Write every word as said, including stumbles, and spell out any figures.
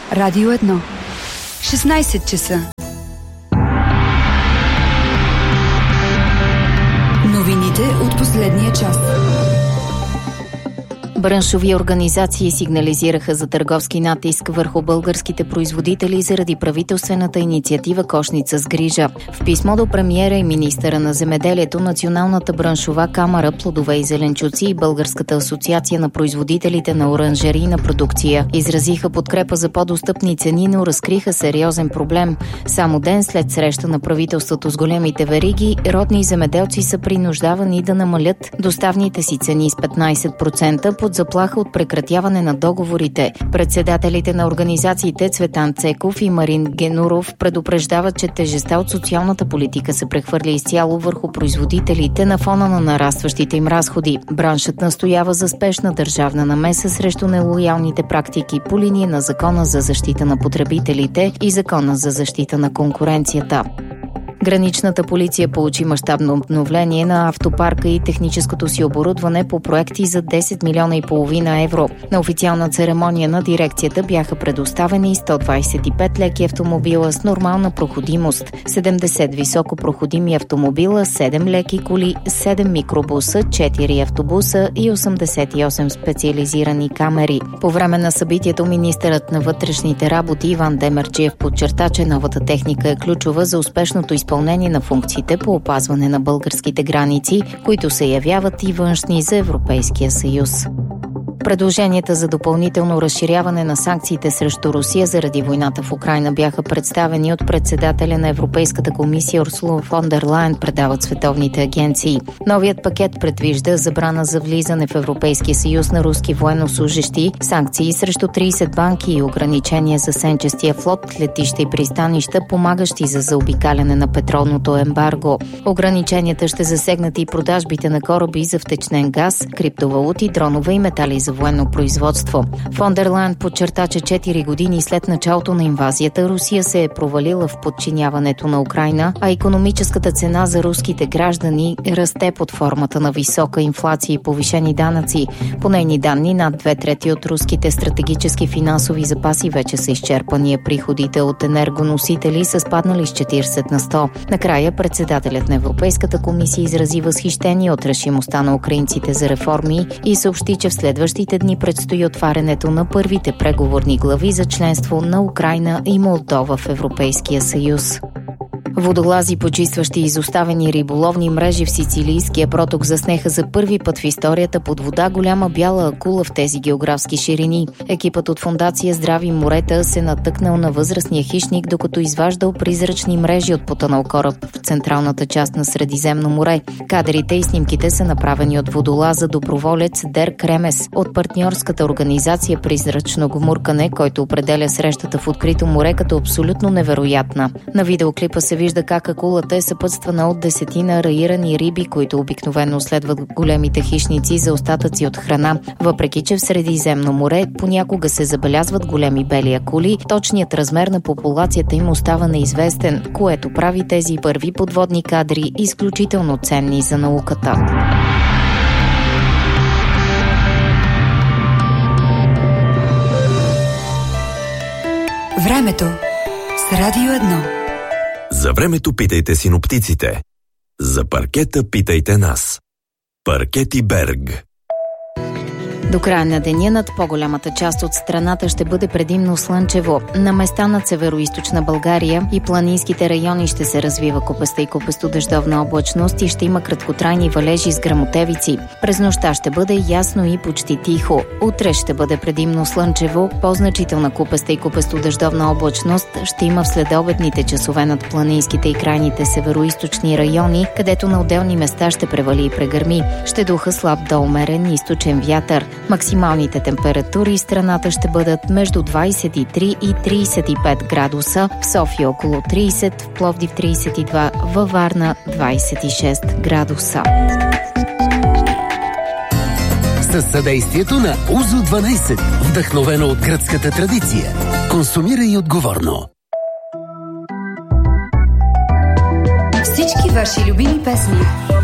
Радио едно. шестнайсет часа. Новините от последния час. Браншови организации сигнализираха за търговски натиск върху българските производители заради правителствената инициатива Кошница с грижа. В писмо до премиера и министъра на земеделието, Националната браншова камара Плодове и зеленчуци и Българската асоциация на производителите на оранжерийна продукция изразиха подкрепа за по-достъпни цени, но разкриха сериозен проблем. Само ден след среща на правителството с големите вериги, родни земеделци са принуждавани да намалят доставните си цени с петнайсет процента под заплаха от прекратяване на договорите. Председателите на организациите Цветан Цеков и Марин Генуров предупреждават, че тежестта от социалната политика се прехвърля изцяло върху производителите на фона на нарастващите им разходи. Браншът настоява за спешна държавна намеса срещу нелоялните практики по линия на Закона за защита на потребителите и Закона за защита на конкуренцията. Граничната полиция получи мащабно обновление на автопарка и техническото си оборудване по проекти за десет милиона и половина евро. На официална церемония на дирекцията бяха предоставени сто двайсет и пет леки автомобила с нормална проходимост, седемдесет високопроходими автомобила, седем леки коли, седем микробуса, четири автобуса и осемдесет и осем специализирани камери. По време на събитието министърът на вътрешните работи Иван Демерджиев подчерта, че новата техника е ключова за успешното изпълнение изпълнение на функциите по опазване на българските граници, които се явяват и външни за Европейския съюз. Предложенията за допълнително разширяване на санкциите срещу Русия заради войната в Украйна бяха представени от председателя на Европейската комисия Урсула фон дер Лайен, предават световните агенции. Новият пакет предвижда забрана за влизане в Европейския съюз на руски военнослужещи, санкции срещу трийсет банки и ограничения за сенчестия флот, летища и пристанища, помагащи за заобикаляне на петролното ембарго. Ограниченията ще засегнат и продажбите на кораби за втечнен газ, криптовалути, дронове и метали за военно производство. Фон дер Лайен подчерта, че четири години след началото на инвазията Русия се е провалила в подчиняването на Украйна, а икономическата цена за руските граждани расте под формата на висока инфлация и повишени данъци. По нейни данни, над две трети от руските стратегически финансови запаси вече са изчерпани, а приходите от енергоносители са спаднали с четирийсет на сто. Накрая председателят на Европейската комисия изрази възхищение от решимостта на украинците за реформи и съобщи, че в следващите дни предстои отварянето на първите преговорни глави за членство на Украйна и Молдова в Европейския съюз. Водолази, почистващи изоставени риболовни мрежи в Сицилийския проток, заснеха за първи път в историята под вода голяма бяла акула в тези географски ширини. Екипът от фондация Здрави морета се натъкнал на възрастния хищник, докато изваждал призрачни мрежи от потънал кораб в централната част на Средиземно море. Кадрите и снимките са направени от водолаза доброволец Дер Кремес от партньорската организация Призрачно гмуркане, който определя срещата в открито море като абсолютно невероятна. На видеоклипа се вижда как акулата е съпътствана от десетина раирани риби, които обикновено следват големите хищници за остатъци от храна. Въпреки че в Средиземно море понякога се забелязват големи бели акули, точният размер на популацията им остава неизвестен, което прави тези първи подводни кадри изключително ценни за науката. Времето с Радио едно. За времето питайте синоптиците. За паркета питайте нас. Паркети Берг. До края на деня над по-голямата част от страната ще бъде предимно слънчево. На места над североизточна България и планинските райони ще се развива купеста и купесто-дъждовна облачност и ще има краткотрайни валежи с гръмотевици. През нощта ще бъде ясно и почти тихо. Утре ще бъде предимно слънчево, по-значителна купеста и купесто-дъждовна облачност ще има в следобедните часове над планинските и крайните североизточни райони, където на отделни места ще превали и прегърми. Ще духа слаб до умерен източен вятър. Максималните температури в страната ще бъдат между двайсет и три и трийсет и пет градуса, в София около трийсет, в Пловдив трийсет и два, във Варна двайсет и шест градуса. Със съдействието на Узо дванайсет, вдъхновено от гръцката традиция. Консумирай отговорно. Всички ваши любими песни